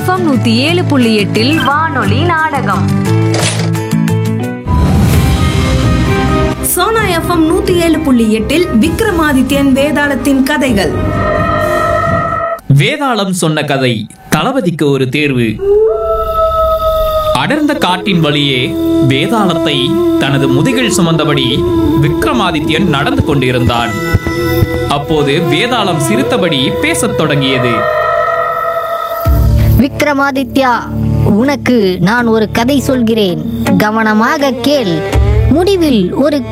FM 107.8 வானொலி நாடகம். Sona FM 107.8 Vikramadityan வேதாளத்தின் கதைகள். வேதாளம் சொன்ன கதை. தளபதிக்கு ஒரு தேர்வு. அடர்ந்த காட்டின் வழியே வேதாளத்தை தனது முதுகில் சுமந்தபடி விக்ரமாதித்யன் நடந்து கொண்டிருந்தான். அப்போது வேதாளம் சிரித்தபடி பேசத் தொடங்கியது. விக்ரமாதித்யா, உனக்கு நான் ஒரு கதை சொல்கிறேன், கவனமாக கேள். முடிவில் ஒரு